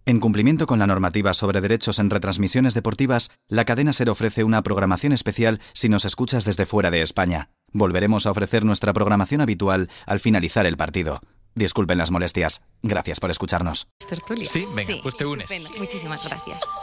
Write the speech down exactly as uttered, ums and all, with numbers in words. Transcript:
En cumplimiento con la normativa sobre derechos en retransmisiones deportivas, la cadena SER ofrece una programación especial si nos escuchas desde fuera de España. Volveremos a ofrecer nuestra programación habitual al finalizar el partido. Disculpen las molestias. Gracias por escucharnos. ¿Tertulia? Sí, venga, Sí, pues te unes. estupendo. Muchísimas gracias.